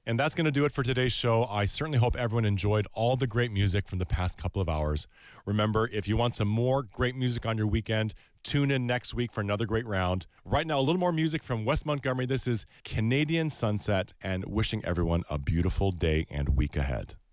And that's going to do it for today's show. I certainly hope everyone enjoyed all the great music from the past couple of hours. Remember, if you want some more great music on your weekend, tune in next week for another great round. Right now, a little more music from Wes Montgomery. This is Canadian Sunset, and wishing everyone a beautiful day and week ahead.